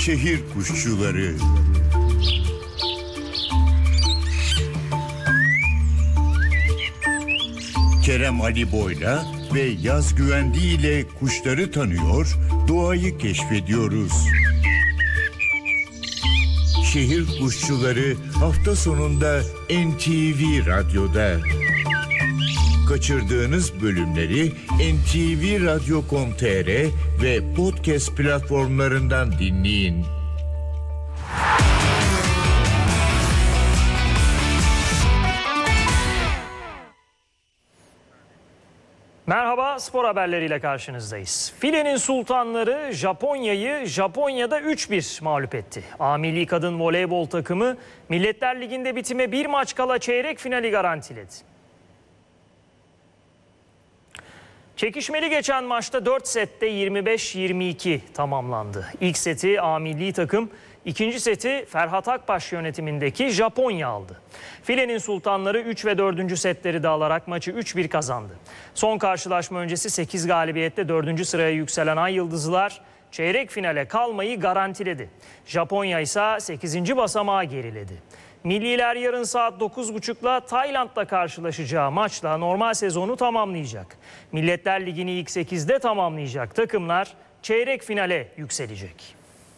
Şehir kuşçuları. Kerem Ali Boy'la ve Yaz Güvendi ile kuşları tanıyor, doğayı keşfediyoruz. Şehir kuşçuları hafta sonunda NTV Radyo'da. Kaçırdığınız bölümleri ntvradyo.com.tr ve podcast platformlarından dinleyin. Merhaba, spor haberleriyle karşınızdayız. Filenin sultanları Japonya'yı Japonya'da 3-1 mağlup etti. A Milli Kadın Voleybol takımı Milletler Ligi'nde bitime bir maç kala çeyrek finali garantiledi. Çekişmeli geçen maçta 4 sette 25-22 tamamlandı. İlk seti A Milli takım, ikinci seti Ferhat Akbaş yönetimindeki Japonya aldı. Filenin sultanları 3 ve 4. setleri de alarak maçı 3-1 kazandı. Son karşılaşma öncesi 8 galibiyette 4. sıraya yükselen Ay Yıldızlılar çeyrek finale kalmayı garantiledi. Japonya ise 8. basamağa geriledi. Milliler yarın saat 9.30'la Tayland'da karşılaşacağı maçla normal sezonu tamamlayacak. Milletler Ligi'ni ilk 8'de tamamlayacak takımlar çeyrek finale yükselecek.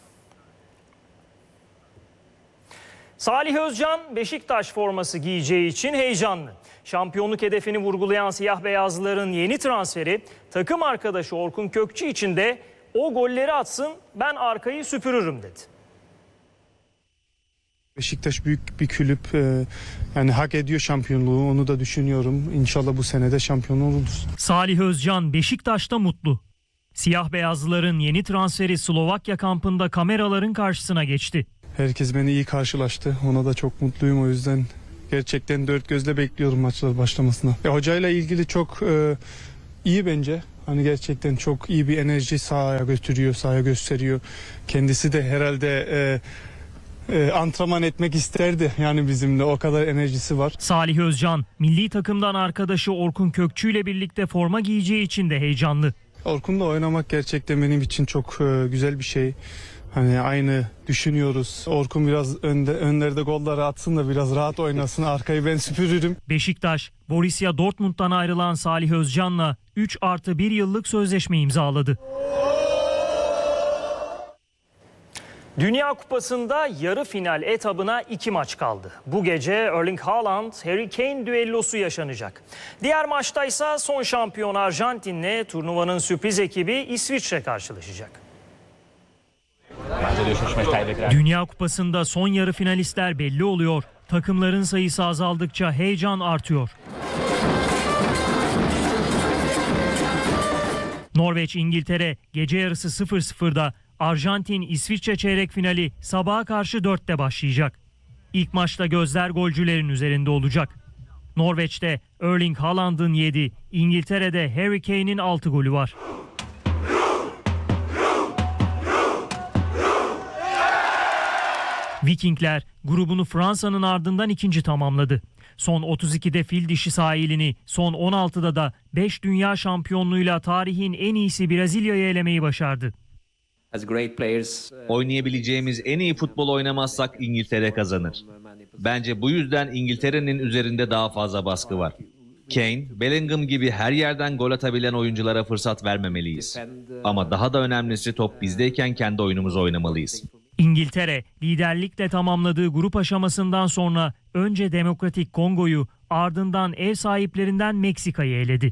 Salih Özcan Beşiktaş forması giyeceği için heyecanlı. Şampiyonluk hedefini vurgulayan siyah beyazlıların yeni transferi takım arkadaşı Orkun Kökçü için de o golleri atsın, ben arkayı süpürürüm dedi. Beşiktaş büyük bir kulüp, yani hak ediyor şampiyonluğu, onu da düşünüyorum. İnşallah bu sene de şampiyon oluruz. Salih Özcan Beşiktaş'ta mutlu. Siyah beyazlıların yeni transferi Slovakya kampında kameraların karşısına geçti. Herkes beni iyi karşılaştı, ona da çok mutluyum, o yüzden gerçekten dört gözle bekliyorum maçlar başlamasına. Hocayla ilgili çok iyi bence. Hani gerçekten çok iyi bir enerji sahaya götürüyor, sahaya gösteriyor. Kendisi de herhalde antrenman etmek isterdi, yani bizimle o kadar enerjisi var. Salih Özcan milli takımdan arkadaşı Orkun Kökçü ile birlikte forma giyeceği için de heyecanlı. Orkun'la oynamak gerçekten benim için çok güzel bir şey. Hani aynı düşünüyoruz. Orkun biraz önlerde golları atsın da biraz rahat oynasın. Arkayı ben süpürürüm. Beşiktaş, Borussia Dortmund'dan ayrılan Salih Özcan'la 3+1 yıllık sözleşme imzaladı. Dünya Kupası'nda yarı final etabına 2 maç kaldı. Bu gece Erling Haaland, Harry Kane düellosu yaşanacak. Diğer maçta ise son şampiyon Arjantin'le turnuvanın sürpriz ekibi İsviçre karşılaşacak. Dünya Kupası'nda son yarı finalistler belli oluyor. Takımların sayısı azaldıkça heyecan artıyor. Norveç-İngiltere gece yarısı 00'da, Arjantin-İsviçre çeyrek finali sabaha karşı 4'te başlayacak. İlk maçta gözler golcülerin üzerinde olacak. Norveç'te Erling Haaland'ın 7, İngiltere'de Harry Kane'in 6 golü var. Vikingler grubunu Fransa'nın ardından ikinci tamamladı. Son 32'de fil dişi sahilini, son 16'da da 5 dünya şampiyonluğuyla tarihin en iyisi Brezilya'yı elemeyi başardı. Oynayabileceğimiz en iyi futbol oynamazsak İngiltere kazanır. Bence bu yüzden İngiltere'nin üzerinde daha fazla baskı var. Kane, Bellingham gibi her yerden gol atabilen oyunculara fırsat vermemeliyiz. Ama daha da önemlisi top bizdeyken kendi oyunumuzu oynamalıyız. İngiltere liderlikle tamamladığı grup aşamasından sonra önce Demokratik Kongo'yu, ardından ev sahiplerinden Meksika'yı eledi.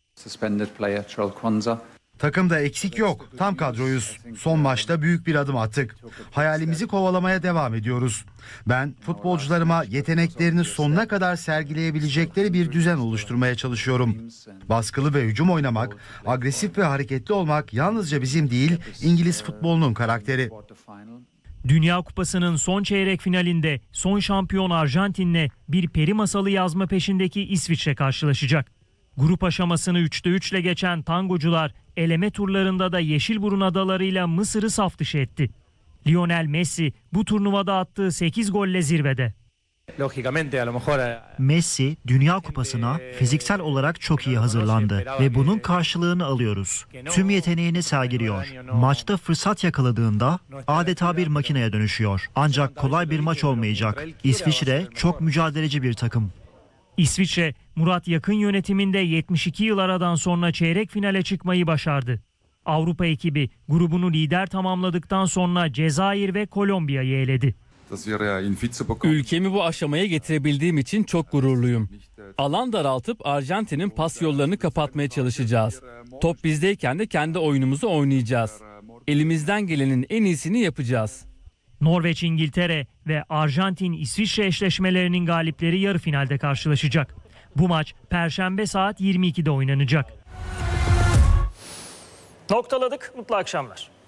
Takımda eksik yok. Tam kadroyuz. Son maçta büyük bir adım attık. Hayalimizi kovalamaya devam ediyoruz. Ben futbolcularıma yeteneklerini sonuna kadar sergileyebilecekleri bir düzen oluşturmaya çalışıyorum. Baskılı ve hücum oynamak, agresif ve hareketli olmak yalnızca bizim değil, İngiliz futbolunun karakteri. Dünya Kupası'nın son çeyrek finalinde son şampiyon Arjantin'le bir peri masalı yazma peşindeki İsviçre karşılaşacak. Grup aşamasını 3'te 3 ile geçen tangocular eleme turlarında da Yeşilburun adalarıyla Mısır'ı saf dışı etti. Lionel Messi bu turnuvada attığı 8 golle zirvede. Messi Dünya Kupası'na fiziksel olarak çok iyi hazırlandı ve bunun karşılığını alıyoruz. Tüm yeteneğini sergiliyor. Maçta fırsat yakaladığında adeta bir makineye dönüşüyor. Ancak kolay bir maç olmayacak. İsviçre çok mücadeleci bir takım. İsviçre, Murat Yakın yönetiminde 72 yıl aradan sonra çeyrek finale çıkmayı başardı. Avrupa ekibi grubunu lider tamamladıktan sonra Cezayir ve Kolombiya'yı eledi. Ülkemi bu aşamaya getirebildiğim için çok gururluyum. Alan daraltıp Arjantin'in pas yollarını kapatmaya çalışacağız. Top bizdeyken de kendi oyunumuzu oynayacağız. Elimizden gelenin en iyisini yapacağız. Norveç, İngiltere ve Arjantin, İsviçre eşleşmelerinin galipleri yarı finalde karşılaşacak. Bu maç Perşembe saat 22'de oynanacak. Noktaladık. Mutlu akşamlar.